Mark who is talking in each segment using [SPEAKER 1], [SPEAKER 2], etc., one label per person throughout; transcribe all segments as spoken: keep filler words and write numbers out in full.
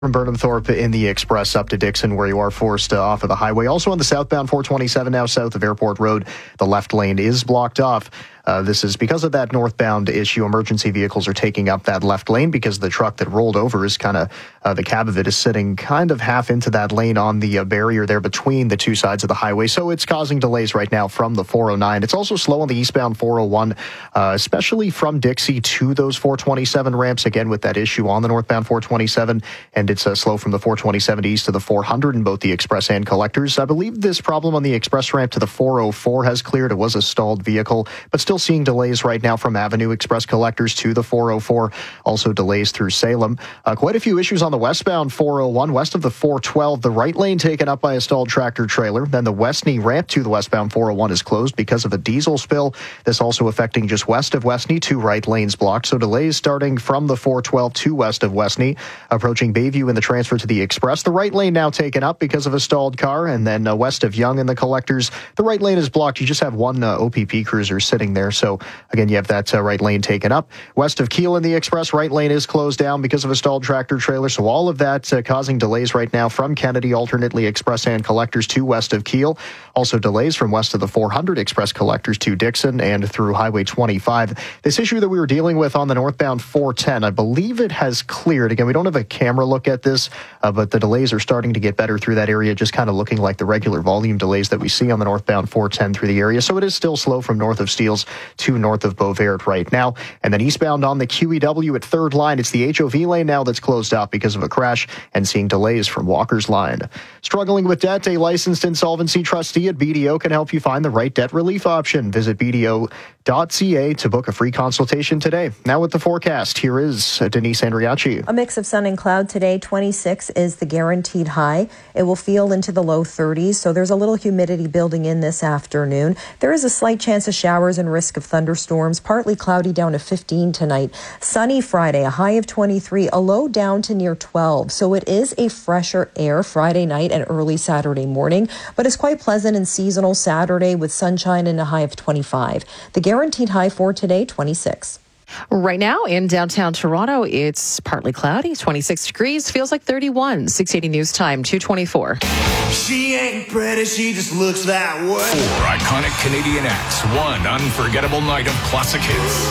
[SPEAKER 1] From Burnham Thorpe in the Express up to Dixon, where you are forced uh, off of the highway. Also on the southbound four twenty-seven, now south of Airport Road, the left lane is blocked off. Uh, this is because of that northbound issue. Emergency vehicles are taking up that left lane because the truck that rolled over is kind of, uh, the cab of it is sitting kind of half into that lane on the uh, barrier there between the two sides of the highway. So it's causing delays right now from the four oh nine. It's also slow on the eastbound four oh one, uh, especially from Dixie to those four twenty-seven ramps, again with that issue on the northbound four twenty-seven. And it's uh, slow from the four twenty-seven east to the four hundred in both the express and collectors. I believe this problem on the express ramp to the four oh four has cleared. It was a stalled vehicle, but still seeing delays right now from Avenue Express collectors to the four oh four. Also delays through Salem. Uh, quite a few issues on the westbound four oh one, west of the four twelve. The right lane taken up by a stalled tractor trailer. Then the Westney ramp to the westbound four oh one is closed because of a diesel spill. This also affecting just west of Westney, two right lanes blocked. So delays starting from the four twelve to west of Westney. Approaching Bayview in the transfer to the express. The right lane now taken up because of a stalled car. And then uh, west of Young in the collectors, the right lane is blocked. You just have one uh, O P P cruiser sitting there. So again, you have that uh, right lane taken up. West of Kiel in the express, right lane is closed down because of a stalled tractor trailer. So all of that uh, causing delays right now from Kennedy, alternately express and collectors to west of Kiel. Also delays from west of the four hundred express collectors to Dixon and through Highway twenty-five. This issue that we were dealing with on the northbound four ten, I believe it has cleared. Again, we don't have a camera look at this, uh, but the delays are starting to get better through that area, just kind of looking like the regular volume delays that we see on the northbound four ten through the area. So it is still slow from north of Steeles to north of Beauvert right now. And then eastbound on the Q E W at third line, it's the H O V lane now that's closed off because of a crash and seeing delays from Walker's line. Struggling with debt, a licensed insolvency trustee at B D O can help you find the right debt relief option. Visit B D O dot C A to book a free consultation today. Now with the forecast, here is Denise Andriachi.
[SPEAKER 2] A mix of sun and cloud today. twenty-six is the guaranteed high. It will feel into the low thirties, so there's a little humidity building in this afternoon. There is a slight chance of showers and risk of thunderstorms. Partly cloudy down to fifteen tonight. Sunny Friday, a high of twenty-three, a low down to near twelve. So it is a fresher air Friday night and early Saturday morning, but it's quite pleasant and seasonal Saturday with sunshine and a high of twenty-five. The guaranteed high for today, twenty-six.
[SPEAKER 3] Right now in downtown Toronto, it's partly cloudy, twenty-six degrees, feels like thirty-one. six eighty News Time, two twenty-four.
[SPEAKER 4] She ain't pretty, she just looks that way.
[SPEAKER 5] Four iconic Canadian acts, one unforgettable night of classic hits.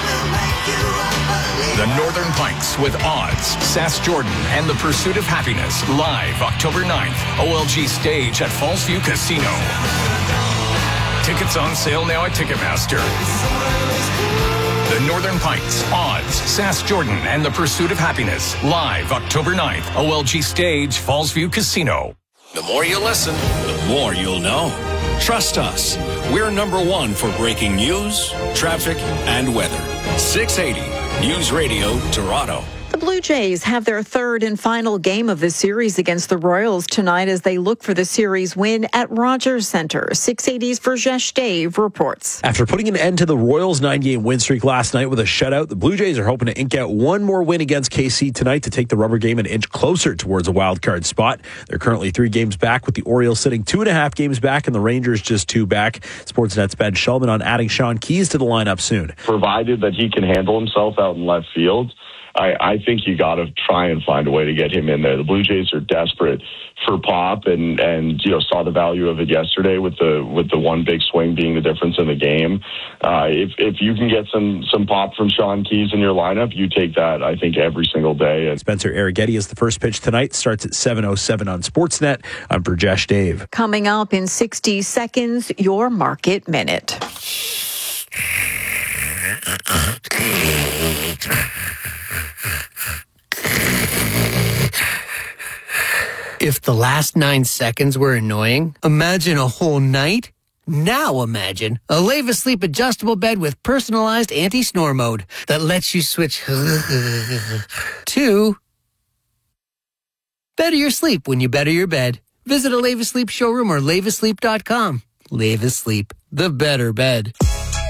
[SPEAKER 5] The Northern Pikes with Odds, Sass Jordan, and The Pursuit of Happiness, live October ninth, O L G Stage at Fallsview Casino. Tickets on sale now at Ticketmaster. The Northern Pikes, Odds, Sass Jordan, and The Pursuit of Happiness, live October ninth, O L G Stage, Fallsview Casino.
[SPEAKER 6] The more you listen, the more you'll know. Trust us. We're number one for breaking news, traffic, and weather. six eighty News Radio, Toronto.
[SPEAKER 7] The Blue Jays have their third and final game of the series against the Royals tonight as they look for the series win at Rogers Centre. six eighty's Verjesh Dave reports.
[SPEAKER 8] After putting an end to the Royals' nine-game win streak last night with a shutout, the Blue Jays are hoping to ink out one more win against K C tonight to take the rubber game an inch closer towards a wild card spot. They're currently three games back, with the Orioles sitting two and a half games back and the Rangers just two back. Sportsnet's Ben Shulman on adding Sean Keyes to the lineup soon.
[SPEAKER 9] Provided that he can handle himself out in left field, I, I think you got to try and find a way to get him in there. The Blue Jays are desperate for pop, and and you know saw the value of it yesterday with the with the one big swing being the difference in the game. Uh, if if you can get some some pop from Sean Keyes in your lineup, you take that, I think, every single day. And
[SPEAKER 8] Spencer Arrighetti is the first pitch tonight. Starts at seven oh seven on Sportsnet. I'm Verjesh Dave.
[SPEAKER 7] Coming up in sixty seconds, your Market Minute.
[SPEAKER 10] If the last nine seconds were annoying, imagine a whole night. Now imagine a Leva Sleep adjustable bed with personalized anti-snore mode that lets you switch to better your sleep when you better your bed. Visit a Leva Sleep showroom or leva sleep dot com. Leva Sleep, the better bed.